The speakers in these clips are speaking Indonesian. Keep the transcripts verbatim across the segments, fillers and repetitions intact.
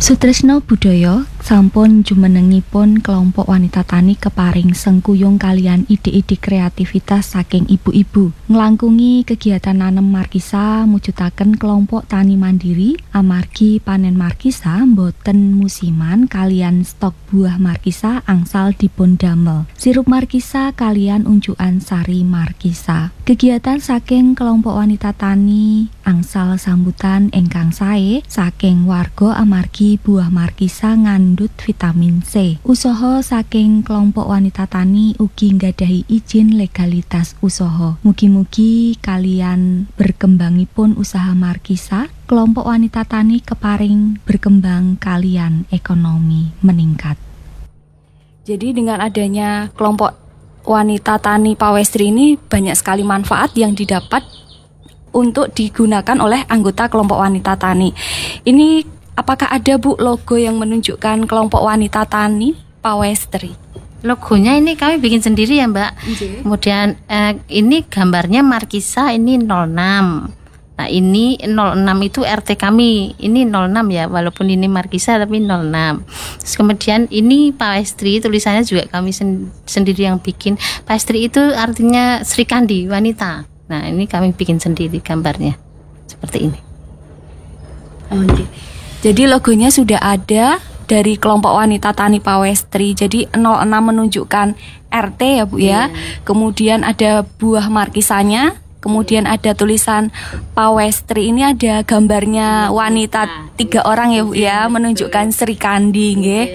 Sutresna budaya sampun jumenengipun kelompok wanita tani keparing sengkuyung kalian ide-ide kreativitas saking ibu-ibu. Nglangkungi kegiatan nanem markisa mujudaken kelompok tani mandiri amargi panen markisa mboten musiman kalian stok buah markisa angsal dipun damel. Sirup markisa kalian unjukan sari markisa. Kegiatan saking kelompok wanita tani angsal sambutan ingkang sae saking warga amargi buah markisa ngandhut vitamin C. Usaha saking kelompok wanita tani ugi nggadahi izin legalitas usaha. Mugi-mugi kalian berkembangipun usaha markisa, kelompok wanita tani keparing berkembang kalian ekonomi meningkat. Jadi dengan adanya kelompok wanita tani pawestri ini banyak sekali manfaat yang didapat untuk digunakan oleh anggota kelompok wanita tani. Ini apakah ada Bu logo yang menunjukkan kelompok wanita tani pawestri? Logonya ini kami bikin sendiri ya Mbak. Okay. Kemudian eh, ini gambarnya markisa ini nol enam. Nah ini nol enam itu R T kami. Ini nol enam ya, walaupun ini markisa tapi nol enam. Terus kemudian ini pawestri, tulisannya juga kami sen- sendiri yang bikin. Pawestri itu artinya Sri Kandi, wanita. Nah ini kami bikin sendiri gambarnya seperti ini. Oh, okay. Jadi logonya sudah ada dari kelompok wanita tani pawestri. Jadi nol enam menunjukkan R T ya Bu ya. Yeah. Kemudian ada buah markisanya. Kemudian ada tulisan pawestri, ini ada gambarnya wanita tiga orang ya Bu ya, menunjukkan Sri Kandi nggih.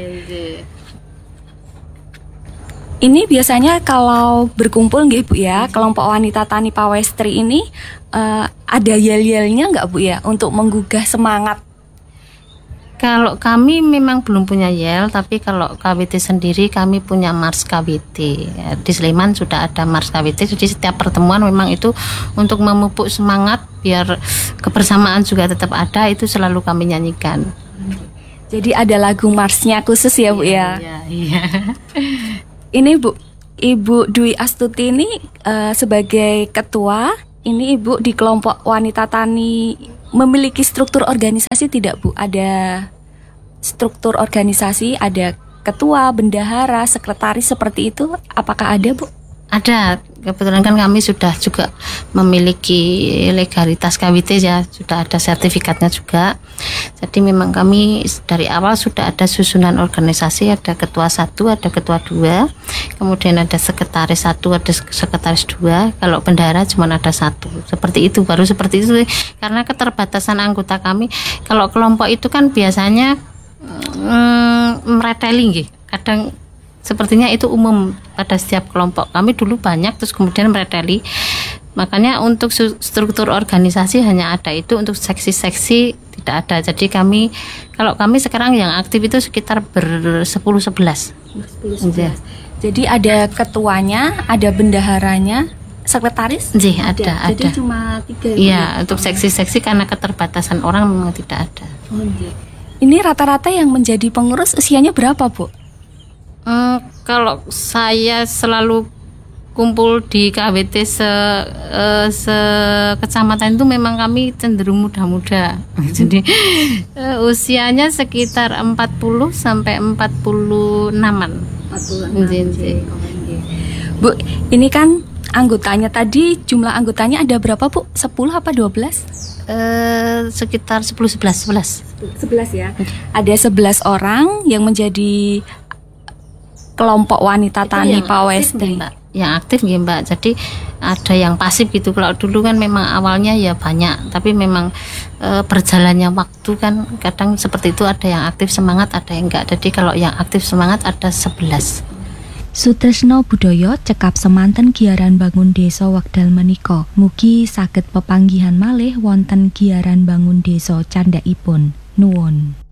Ini biasanya kalau berkumpul nggih Bu ya, kelompok wanita tani pawestri ini uh, ada yel-yelnya nggak Bu ya untuk menggugah semangat? Kalau kami memang belum punya yel, tapi kalau K W T sendiri kami punya Mars K W T. Di Sleman sudah ada Mars K W T, jadi setiap pertemuan memang itu untuk memupuk semangat biar kebersamaan juga tetap ada, itu selalu kami nyanyikan. Jadi ada lagu Marsnya khusus ya Bu ya? Iya, iya. Ini Bu, Ibu Dwi Astuti ini uh, sebagai ketua, ini Ibu di kelompok wanita tani memiliki struktur organisasi tidak Bu? Ada struktur organisasi, ada ketua, bendahara, sekretaris seperti itu, apakah ada Bu? Ada, kebetulan kan kami sudah juga memiliki legalitas K W T ya, sudah ada sertifikatnya juga. Jadi memang kami dari awal sudah ada susunan organisasi, ada ketua satu, ada ketua dua, kemudian ada sekretaris satu, ada sekretaris dua. Kalau bendahara cuma ada satu. Seperti itu, baru seperti itu. Karena keterbatasan anggota kami, kalau kelompok itu kan biasanya mm, mereteli nggih. Kadang sepertinya itu umum pada setiap kelompok. Kami dulu banyak, terus kemudian mereteli. Makanya untuk struktur organisasi hanya ada itu, untuk seksi-seksi tidak ada. Jadi kami, kalau kami sekarang yang aktif itu sekitar bersepuluh sebelas. Jadi ada ketuanya, ada bendaharanya, sekretaris? Jih, ada, ada. ada. Jadi cuma tiga. Iya, untuk seksi-seksi karena keterbatasan orang memang tidak ada. Oh, iya. Ini rata-rata yang menjadi pengurus usianya berapa Bu? Hmm, kalau saya selalu kumpul di K W T se, uh, se kecamatan itu memang kami cenderung muda-muda. Jadi uh, usianya sekitar empat puluh sampai empat puluh enaman. empat puluh enam. Bu, ini kan anggotanya tadi, jumlah anggotanya ada berapa Bu? sepuluh apa dua belas? Uh, sekitar sepuluh sebelas sebelas. sebelas ya. Ada sebelas orang yang menjadi kelompok wanita tani pawestri. Yang aktif ya Mbak. Jadi ada yang pasif gitu. Kalau dulu kan memang awalnya ya banyak, tapi memang e, berjalannya waktu kan kadang seperti itu, ada yang aktif semangat, ada yang enggak. Jadi kalau yang aktif semangat ada sebelas. Sutresna budaya cekap semanten giaran bangun desa wekdal menika. Mugi saged pepanggihan malih wonten giaran bangun desa candhaipun. Nuwun.